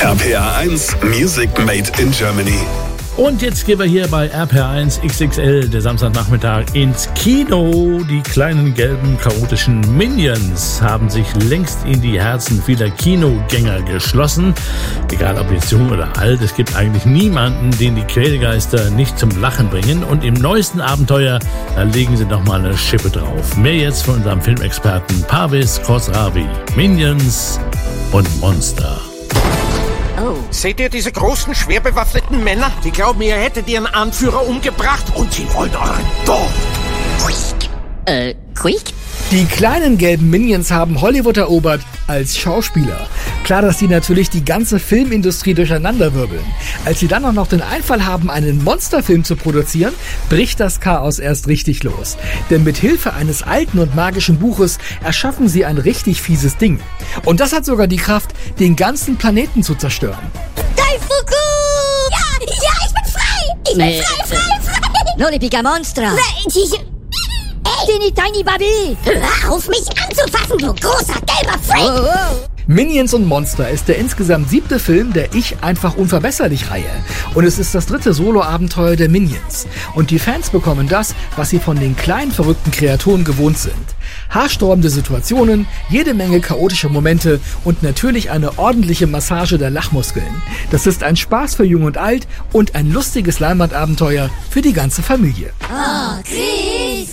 RPR 1 Music Made in Germany. Und jetzt gehen wir hier bei RPR1 XXL, der Samstagnachmittag, ins Kino. Die kleinen gelben chaotischen Minions haben sich längst in die Herzen vieler Kinogänger geschlossen. Egal ob jetzt jung oder alt, es gibt eigentlich niemanden, den die Quälgeister nicht zum Lachen bringen. Und im neuesten Abenteuer, da legen sie nochmal eine Schippe drauf. Mehr jetzt von unserem Filmexperten Parvis Khosravi. Minions und Monster. Oh. Seht ihr diese großen, schwer bewaffneten Männer? Die glauben, ihr hättet ihren Anführer umgebracht und sie wollen euren Tod. Quick? Die kleinen gelben Minions haben Hollywood erobert als Schauspieler. Klar, dass die natürlich die ganze Filmindustrie durcheinanderwirbeln. Als sie dann auch noch den Einfall haben, einen Monsterfilm zu produzieren, bricht das Chaos erst richtig los. Denn mit Hilfe eines alten und magischen Buches erschaffen sie ein richtig fieses Ding. Und das hat sogar die Kraft, den ganzen Planeten zu zerstören. Daifuku! Ja, ich bin frei! Ich bin frei! Lollipiga Monstra! Tiny Baby! Hör auf, mich anzufassen, du großer gelber Freak! Oh. Minions und Monster ist der insgesamt 7. Film der Ich einfach unverbesserlich-Reihe. Und es ist das 3. Solo-Abenteuer der Minions. Und die Fans bekommen das, was sie von den kleinen verrückten Kreaturen gewohnt sind. Haarsträubende Situationen, jede Menge chaotische Momente und natürlich eine ordentliche Massage der Lachmuskeln. Das ist ein Spaß für Jung und Alt und ein lustiges Leinwandabenteuer für die ganze Familie. Oh, Chris!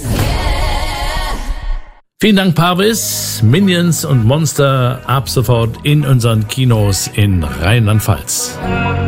Vielen Dank, Parvis. Minions und Monster ab sofort in unseren Kinos in Rheinland-Pfalz.